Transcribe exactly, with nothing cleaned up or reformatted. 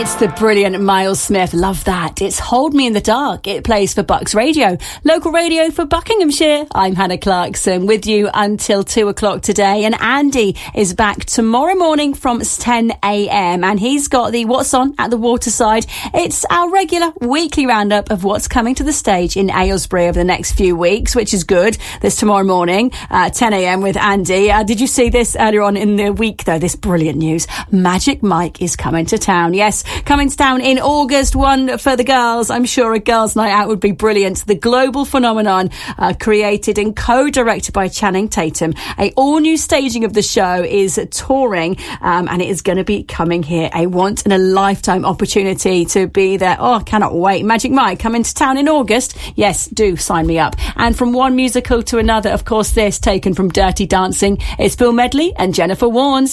It's the brilliant Miles Smith. Love that. It's Hold Me in the Dark. It plays for Bucks Radio, local radio for Buckinghamshire. I'm Hannah Clarkson with you until two o'clock today. And Andy is back tomorrow morning from ten a.m. And he's got the What's On at the Waterside. It's our regular weekly roundup of what's coming to the stage in Aylesbury over the next few weeks, which is good. This tomorrow morning, uh, ten a.m. with Andy. Uh, did you see this earlier on in the week, though? This brilliant news. Magic Mike is coming to town. Yes, coming to town in August. One for the girls. I'm sure a girls' night out would be brilliant. The global phenomenon, uh, created and co-directed by Channing Tatum. A all-new staging of the show is touring, um, and it is going to be coming here. A once-in-a-lifetime opportunity to be there. Oh, I cannot wait. Magic Mike coming to town in August. Yes, do sign me up. And from one musical to another, of course, this taken from Dirty Dancing. It's Bill Medley and Jennifer Warnes.